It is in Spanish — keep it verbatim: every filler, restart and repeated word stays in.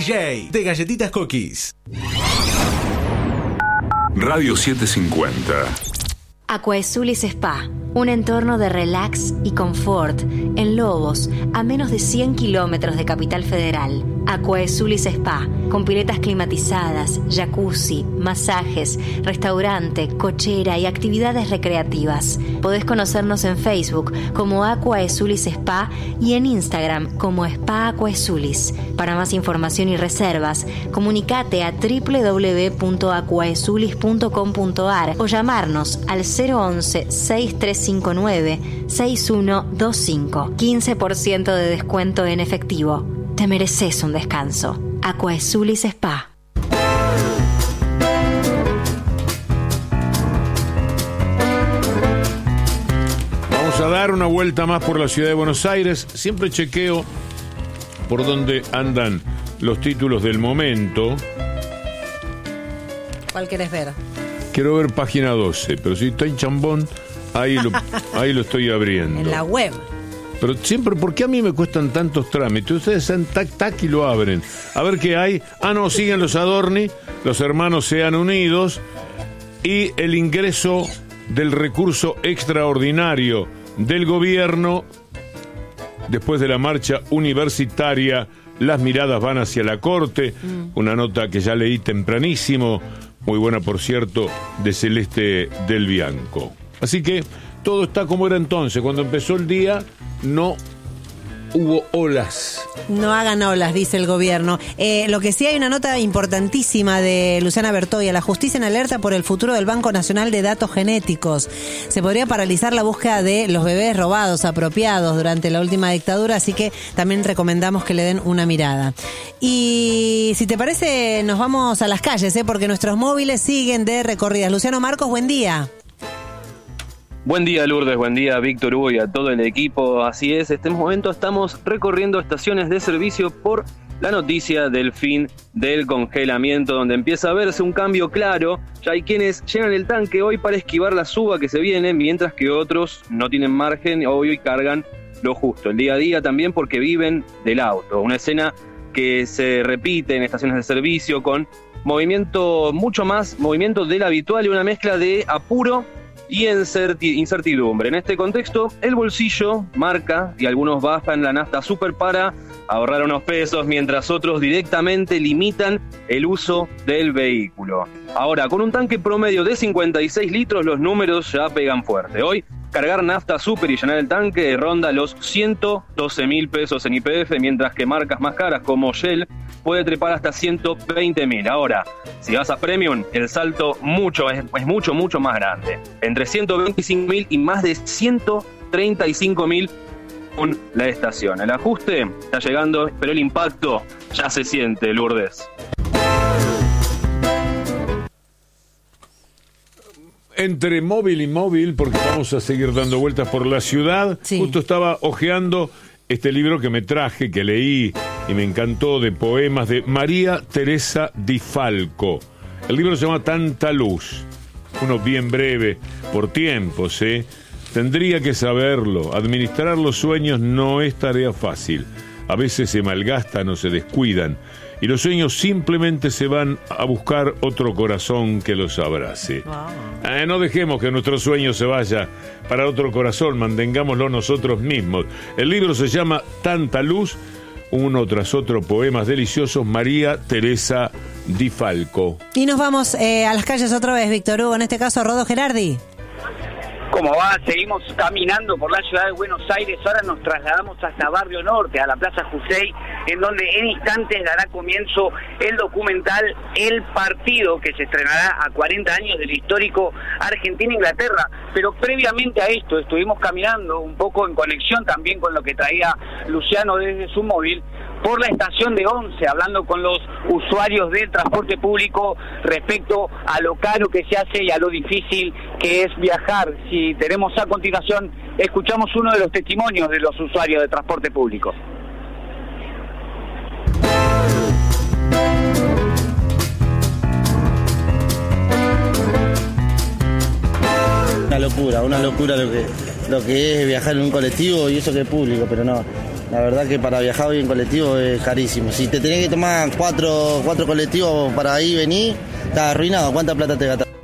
J de Galletitas Cookies. Radio setecientos cincuenta. Aquaesulis Spa, un entorno de relax y confort en Lobos, a menos de cien kilómetros de Capital Federal. Aquaesulis Spa, con piletas climatizadas, jacuzzi, masajes, restaurante, cochera y actividades recreativas. Podés conocernos en Facebook como Aquaesulis Spa y en Instagram como Spa Aquaesulis. Para más información y reservas, comunicate a doble u doble u doble u punto aquaesulis punto com punto a r o llamarnos al cero once, seis tres cinco nueve, seis uno dos cinco. quince por ciento de descuento en efectivo. Te mereces un descanso. Aquaesulis Spa. Vamos a dar una vuelta más por la ciudad de Buenos Aires. Siempre chequeo por dónde andan los títulos del momento. ¿Cuál querés ver? Quiero ver página doce, pero si está en chambón, ahí lo, ahí lo estoy abriendo. En la web. Pero siempre, ¿por qué a mí me cuestan tantos trámites? Ustedes hacen tac, tac y lo abren. A ver qué hay. Ah, no, siguen los Adorni, los hermanos sean unidos. Y el ingreso del recurso extraordinario del gobierno. Después de la marcha universitaria, las miradas van hacia la Corte. Mm. Una nota que ya leí tempranísimo, muy buena por cierto, de Celeste del Bianco. Así que todo está como era entonces. Cuando empezó el día, no hubo olas. No hagan olas, dice el gobierno. Eh, lo que sí, hay una nota importantísima de Luciana Bertoia. La justicia en alerta por el futuro del Banco Nacional de Datos Genéticos. Se podría paralizar la búsqueda de los bebés robados, apropiados durante la última dictadura, así que también recomendamos que le den una mirada. Y si te parece, nos vamos a las calles, ¿eh? Porque nuestros móviles siguen de recorridas. Luciano Marcos, buen día. Buen día, Lourdes, buen día, Víctor Hugo y a todo el equipo. Así es, en este momento estamos recorriendo estaciones de servicio por la noticia del fin del congelamiento, donde empieza a verse un cambio claro. Ya hay quienes llenan el tanque hoy para esquivar la suba que se viene, mientras que otros no tienen margen hoy y cargan lo justo. El día a día también porque viven del auto. Una escena que se repite en estaciones de servicio con movimiento, mucho más movimiento del habitual y una mezcla de apuro y incertidumbre. En este contexto, el bolsillo marca y algunos bajan la nafta super para ahorrar unos pesos, mientras otros directamente limitan el uso del vehículo. Ahora, con un tanque promedio de cincuenta y seis litros, los números ya pegan fuerte. Hoy, cargar nafta super y llenar el tanque ronda los ciento doce mil pesos en Y P F, mientras que marcas más caras como Shell puede trepar hasta ciento veinte mil. Ahora, si vas a Premium, el salto mucho es, es mucho, mucho más grande. Entre ciento veinticinco mil y más de ciento treinta y cinco mil con la estación. El ajuste está llegando, pero el impacto ya se siente, Lourdes. Entre móvil y móvil, porque vamos a seguir dando vueltas por la ciudad, sí. Justo estaba hojeando este libro que me traje, que leí y me encantó, de poemas de María Teresa Di Falco. El libro se llama Tanta Luz. Uno bien breve, por tiempos, ¿eh? Tendría que saberlo. Administrar los sueños no es tarea fácil. A veces se malgastan o se descuidan. Y los sueños simplemente se van a buscar otro corazón que los abrace. Wow. Eh, no dejemos que nuestro sueño se vaya para otro corazón, mantengámoslo nosotros mismos. El libro se llama Tanta Luz, uno tras otro poemas deliciosos, María Teresa Di Falco. Y nos vamos eh, a las calles otra vez, Víctor Hugo, en este caso Rodo Gerardi. ¿Cómo va? Seguimos caminando por la ciudad de Buenos Aires. Ahora nos trasladamos hasta Barrio Norte, a la Plaza Jusey, en donde en instantes dará comienzo el documental El Partido, que se estrenará a cuarenta años del histórico Argentina-Inglaterra. Pero previamente a esto estuvimos caminando un poco en conexión también con lo que traía Luciano desde su móvil, por la estación de Once, hablando con los usuarios del transporte público respecto a lo caro que se hace y a lo difícil que es viajar. Si tenemos a continuación, escuchamos uno de los testimonios de los usuarios de transporte público. Una locura, una locura lo que, lo que es viajar en un colectivo y eso que es público, pero no. La verdad que para viajar hoy en colectivo es carísimo. Si te tenés que tomar cuatro, cuatro colectivos para ahí venir, estás arruinado. ¿Cuánta plata te gastas?